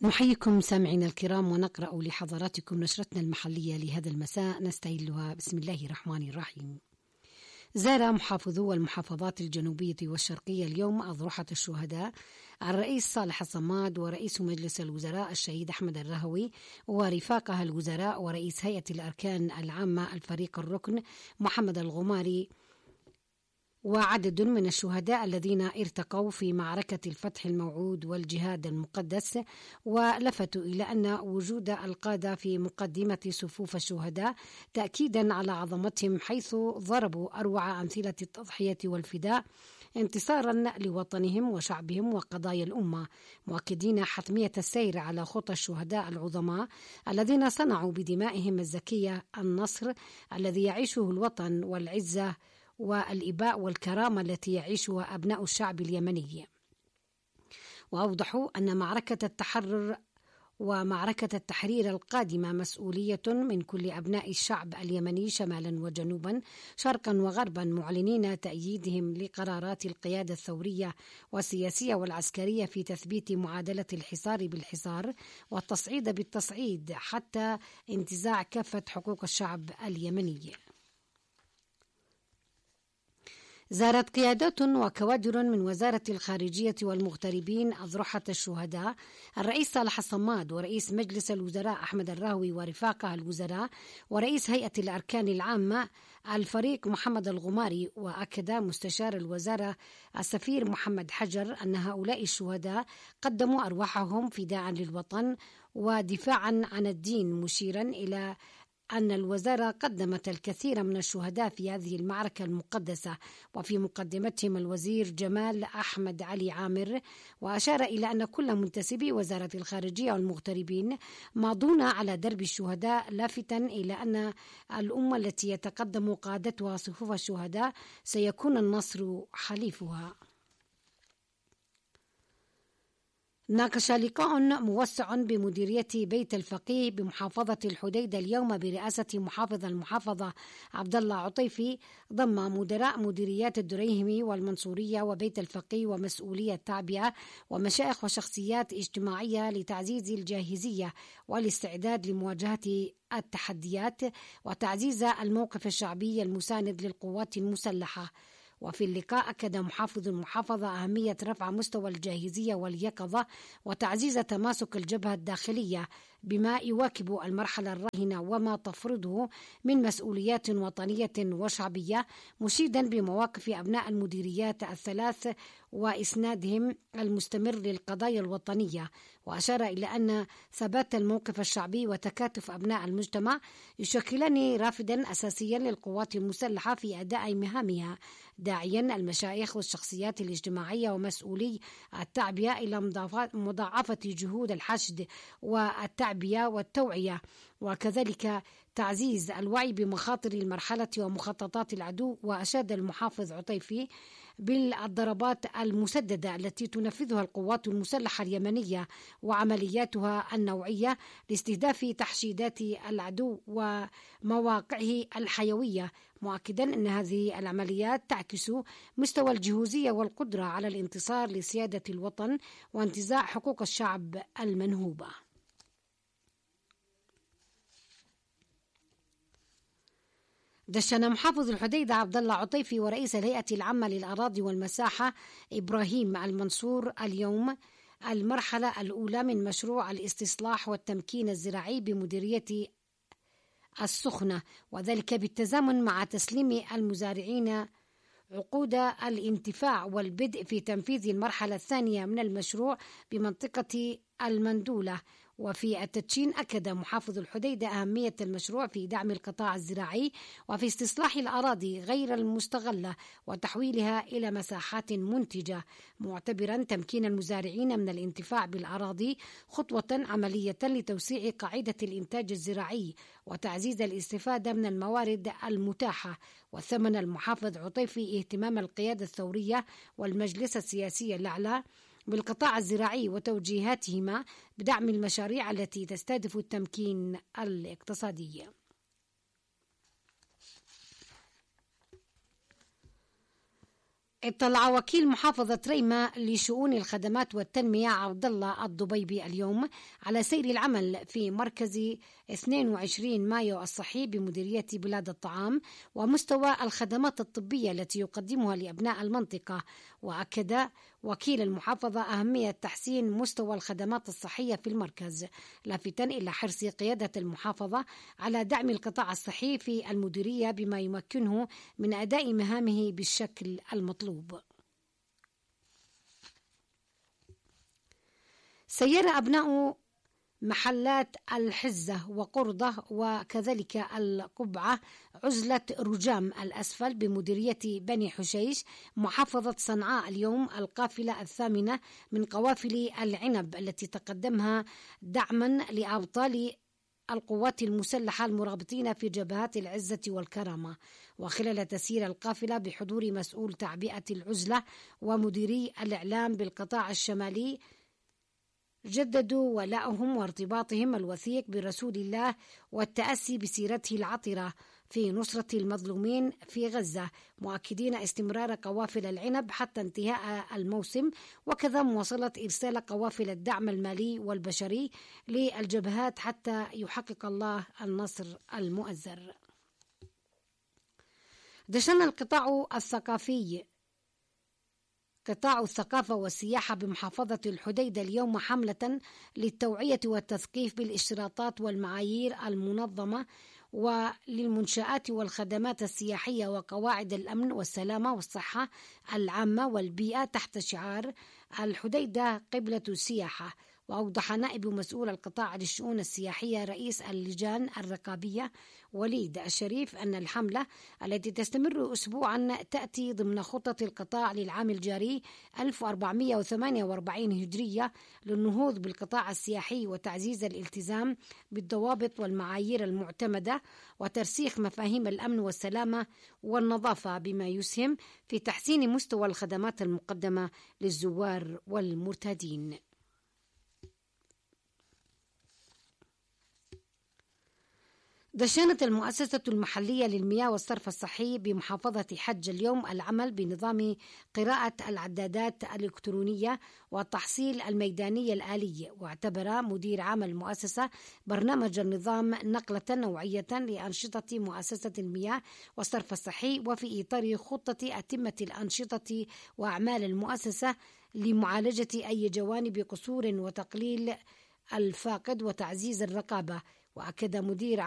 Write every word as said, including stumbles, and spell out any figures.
نحييكم سامعينا الكرام ونقرأ لحضراتكم نشرتنا المحلية لهذا المساء نستهلها بسم الله الرحمن الرحيم. زار محافظو المحافظات الجنوبية والشرقية اليوم أضرحة الشهداء الرئيس صالح الصماد ورئيس مجلس الوزراء الشهيد أحمد الرهوي ورفاقه الوزراء ورئيس هيئة الأركان العامة الفريق الركن محمد الغماري وعدد من الشهداء الذين ارتقوا في معركة الفتح الموعود والجهاد المقدس، ولفتوا إلى أن وجود القادة في مقدمة صفوف الشهداء تأكيدا على عظمتهم، حيث ضربوا أروع أمثلة التضحية والفداء انتصارا لوطنهم وشعبهم وقضايا الأمة، مؤكدين حتمية السير على خطى الشهداء العظماء الذين صنعوا بدمائهم الزكية النصر الذي يعيشه الوطن والعزة والإباء والكرامة التي يعيشها أبناء الشعب اليمني. وأوضحوا أن معركة التحرر ومعركة التحرير القادمة مسؤولية من كل أبناء الشعب اليمني شمالا وجنوبا شرقا وغربا، معلنين تأييدهم لقرارات القيادة الثورية والسياسية والعسكرية في تثبيت معادلة الحصار بالحصار والتصعيد بالتصعيد حتى انتزاع كافة حقوق الشعب اليمني. زارت قيادات وكوادر من وزارة الخارجية والمغتربين أضرحة الشهداء الرئيس صالح الصماد ورئيس مجلس الوزراء أحمد الرهوي ورفاقه الوزراء ورئيس هيئة الأركان العامة الفريق محمد الغماري. وأكد مستشار الوزارة السفير محمد حجر أن هؤلاء الشهداء قدموا أرواحهم فداء للوطن ودفاعا عن الدين، مشيرا إلى أن الوزارة قدمت الكثير من الشهداء في هذه المعركة المقدسة، وفي مقدمتهم الوزير جمال أحمد علي عامر، وأشار إلى أن كل منتسبي وزارة الخارجية والمغتربين ماضون على درب الشهداء، لافتا إلى أن الأمة التي يتقدم قادتها صفوف الشهداء سيكون النصر حليفها. ناقش لقاء موسع بمديرية بيت الفقيه بمحافظة الحديدة اليوم برئاسة محافظ المحافظة عبد الله عطيفي ضم مدراء مديريات الدريهمي والمنصورية وبيت الفقيه ومسؤولية التعبئة ومشايخ وشخصيات اجتماعية لتعزيز الجاهزية والاستعداد لمواجهة التحديات وتعزيز الموقف الشعبي المساند للقوات المسلحة. وفي اللقاء أكد محافظ المحافظة أهمية رفع مستوى الجاهزية واليقظة وتعزيز تماسك الجبهة الداخلية بما يواكب المرحلة الراهنة وما تفرضه من مسؤوليات وطنية وشعبية، مشيدا بمواقف أبناء المديريات الثلاث وإسنادهم المستمر للقضايا الوطنية. وأشار إلى أن ثبات الموقف الشعبي وتكاتف أبناء المجتمع يشكلان رافدا أساسيا للقوات المسلحة في أداء مهامها، داعيا المشايخ والشخصيات الاجتماعية ومسؤولي التعبئة إلى مضاعفة جهود الحشد والتعبئة والتوعية، وكذلك تعزيز الوعي بمخاطر المرحلة ومخططات العدو. وأشاد المحافظ عطيفي بالضربات المسددة التي تنفذها القوات المسلحة اليمنية وعملياتها النوعية لاستهداف تحشيدات العدو ومواقعه الحيوية، مؤكدا أن هذه العمليات تعكس مستوى الجهوزية والقدرة على الانتصار لسيادة الوطن وانتزاع حقوق الشعب المنهوبة. دشن محافظ الحديدة عبد الله عطيفي ورئيس الهيئة العامة للأراضي والمساحة إبراهيم المنصور اليوم المرحلة الأولى من مشروع الاستصلاح والتمكين الزراعي بمديرية السخنة، وذلك بالتزامن مع تسليم المزارعين عقود الانتفاع والبدء في تنفيذ المرحلة الثانية من المشروع بمنطقة المندولة. وفي التدشين أكد محافظ الحديدة أهمية المشروع في دعم القطاع الزراعي وفي استصلاح الأراضي غير المستغلة وتحويلها إلى مساحات منتجة، معتبرا تمكين المزارعين من الانتفاع بالأراضي خطوة عملية لتوسيع قاعدة الإنتاج الزراعي وتعزيز الاستفادة من الموارد المتاحة. وثمن المحافظ عطيفي اهتمام القيادة الثورية والمجلس السياسي الأعلى بالقطاع الزراعي وتوجيهاتهما بدعم المشاريع التي تستهدف التمكين الاقتصادي. اطلع وكيل محافظة ريمة لشؤون الخدمات والتنمية عبد الله الضبيبي اليوم على سير العمل في مركز اثنين وعشرين مايو الصحي بمديرية بلاد الطعام ومستوى الخدمات الطبية التي يقدمها لأبناء المنطقة. وأكد وكيل المحافظة أهمية تحسين مستوى الخدمات الصحية في المركز، لافتا إلى حرص قيادة المحافظة على دعم القطاع الصحي في المديرية بما يمكنه من أداء مهامه بالشكل المطلوب. سير أبناء محلات الحزة وقرضة وكذلك القبعة عزلة رجام الأسفل بمديرية بني حشيش محافظة صنعاء اليوم القافلة الثامنة من قوافل العنب التي تقدمها دعما لأبطال القوات المسلحة المرابطين في جبهات العزة والكرامة. وخلال تسير القافلة بحضور مسؤول تعبئة العزلة ومديري الإعلام بالقطاع الشمالي جددوا ولائهم وارتباطهم الوثيق برسول الله والتأسي بسيرته العطرة في نصرة المظلومين في غزة، مؤكدين استمرار قوافل العنب حتى انتهاء الموسم، وكذا مواصلة إرسال قوافل الدعم المالي والبشري للجبهات حتى يحقق الله النصر المؤزر. دشن القطاع الثقافي قطاع الثقافة والسياحة بمحافظة الحديدة اليوم حملة للتوعية والتثقيف بالاشتراطات والمعايير المنظمة وللمنشآت والخدمات السياحية وقواعد الأمن والسلامة والصحة العامة والبيئة تحت شعار الحديدة قبلة السياحة. وأوضح نائب مسؤول القطاع للشؤون السياحية رئيس اللجان الرقابية وليد الشريف أن الحملة التي تستمر أسبوعا تأتي ضمن خطة القطاع للعام الجاري ألف وأربعمائة وثمانية وأربعين هجرية للنهوض بالقطاع السياحي وتعزيز الالتزام بالضوابط والمعايير المعتمدة وترسيخ مفاهيم الأمن والسلامة والنظافة بما يسهم في تحسين مستوى الخدمات المقدمة للزوار والمرتادين. دشنت المؤسسة المحلية للمياه والصرف الصحي بمحافظة حج اليوم العمل بنظام قراءة العدادات الإلكترونية والتحصيل الميداني الآلي. واعتبر مدير عام المؤسسة برنامج النظام نقلة نوعية لأنشطة مؤسسة المياه والصرف الصحي وفي إطار خطة أتمة الأنشطة وأعمال المؤسسة لمعالجة أي جوانب قصور وتقليل الفاقد وتعزيز الرقابة. وأكد مدير